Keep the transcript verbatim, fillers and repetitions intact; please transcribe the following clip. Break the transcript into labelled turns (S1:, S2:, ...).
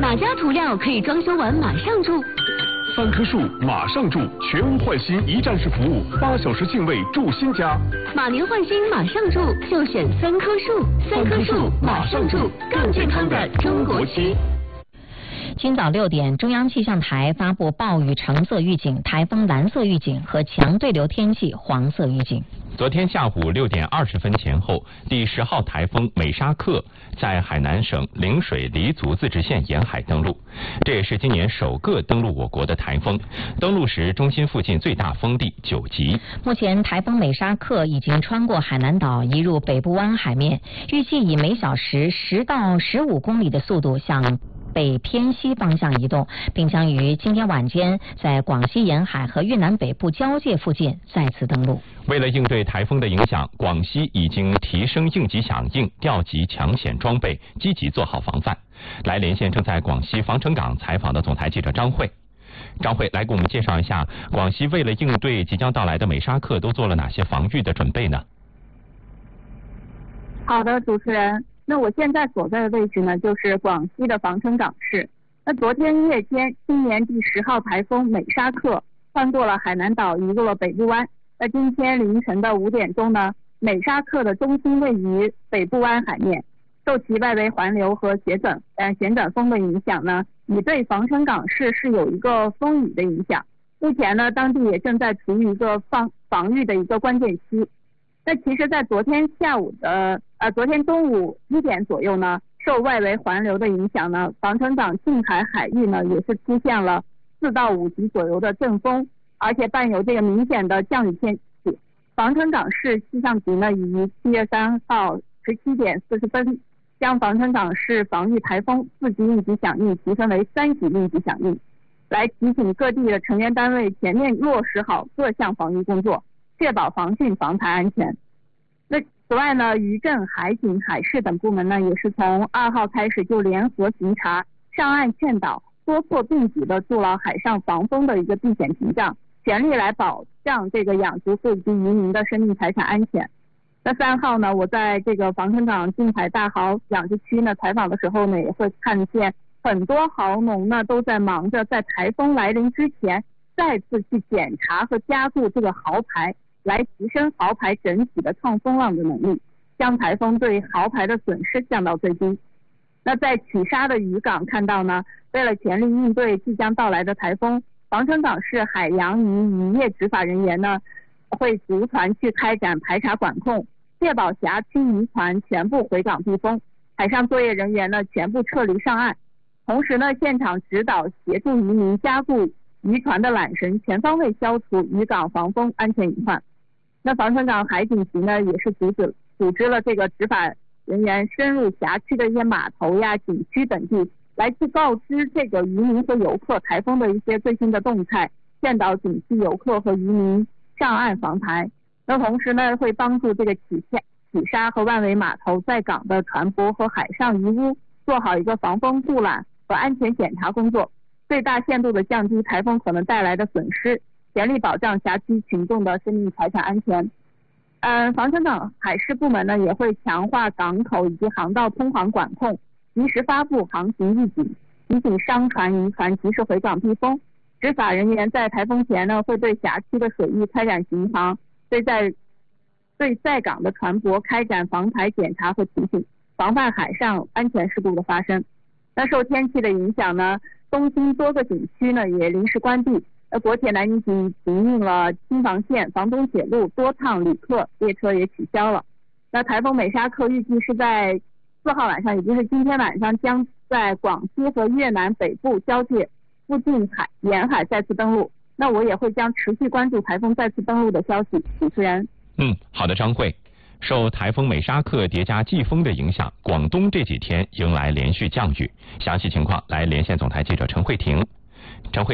S1: 哪家涂料可以装修完马上住？
S2: 三棵树马上住，全屋换新一站式服务，八小时净位住新家。
S1: 马年换新马上住，就选三棵树。三棵树马上住，更健康的中国区。
S3: 今早六点，中央气象台发布暴雨橙色预警、台风蓝色预警和强对流天气黄色预警。
S4: 昨天下午六点二十分前后，第十号台风美沙克在海南省陵水黎族自治县沿海登陆，这也是今年首个登陆我国的台风。登陆时，中心附近最大风力九级。
S3: 目前，台风美沙克已经穿过海南岛，移入北部湾海面，预计以每小时十到十五公里的速度向北偏西方向移动，并将于今天晚间在广西沿海和越南北部交界附近再次登陆。
S4: 为了应对台风的影响，广西已经提升应急响应，调集抢险装备，积极做好防范。来连线正在广西防城港采访的总台记者张慧。张慧，来给我们介绍一下，广西为了应对即将到来的美沙克，都做了哪些防御的准备呢？
S5: 好的，主持人。那我现在所在的位置呢，就是广西的防城港市。那昨天夜间，今年第十号台风美沙克穿过了海南岛，移入了北部湾。那今天凌晨的五点钟呢，美沙克的中心位于北部湾海面，受其外围环流和旋转呃旋转风的影响呢，已对防城港市是有一个风雨的影响。目前呢，当地也正在处于一个防防御的一个关键期。那其实，在昨天下午的呃，昨天中午一点左右呢，受外围环流的影响呢，防城港近海海域呢也是出现了四到五级左右的阵风，而且伴有这个明显的降雨天气。防城港市气象局呢，已于七月三号十七点四十分将防城港市防御台风四级应急响应提升为三级应急响应，来提醒各地的成员单位全面落实好各项防御工作，确保防汛防台安全。那此外呢，渔政、海警、海事等部门呢，也是从二号开始就联合巡查、上岸劝导，多措并举的筑牢海上防风的一个避险屏障，全力来保障这个养殖户以及渔民的生命财产安全。那三号呢，我在这个防城港近海大蚝养殖区呢采访的时候呢，也会看见很多蚝农呢都在忙着在台风来临之前再次去检查和加固这个蚝排，来提升蚝排整体的抗风浪的能力，将台风对蚝排的损失降到最低。那在曲沙的渔港看到呢，为了全力应对即将到来的台风，防城港市海洋渔渔业执法人员呢会逐船去开展排查管控，确保辖区渔船全部回港避风，海上作业人员呢全部撤离上岸，同时呢现场指导协助渔民加固渔船的缆绳，全方位消除渔港防风安全隐患。那防城港海警局呢，也是组织组织了这个执法人员深入辖区的一些码头呀、景区等地，来去告知这个渔民和游客台风的一些最新的动态，劝导景区游客和渔民上岸防台。那同时呢，会帮助这个曲沙、曲沙和万尾码头在港的船舶和海上渔屋做好一个防风护栏和安全检查工作，最大限度的降低台风可能带来的损失，全力保障辖区群众的生命财产安全。嗯，防城港海事部门呢也会强化港口以及航道通航管控，及时发布航行预警，提醒商船、渔船及时回港避风。执法人员在台风前呢，会对辖区的水域开展巡航，对在对在港的船舶开展防台检查和提醒，防范海上安全事故的发生。那受天气的影响呢，东京多个景区呢也临时关闭。呃，国铁南宁局停运了京房线、房东铁路多趟旅客列车也取消了。那台风美沙克预计是在四号晚上，也就是今天晚上，将在广西和越南北部交界附近海沿海再次登陆。那我也会将持续关注台风再次登陆的消息。主持人，
S4: 嗯，好的，张慧。受台风美沙克叠加季风的影响，广东这几天迎来连续降雨。详细情况来连线总台记者陈慧婷。陈慧。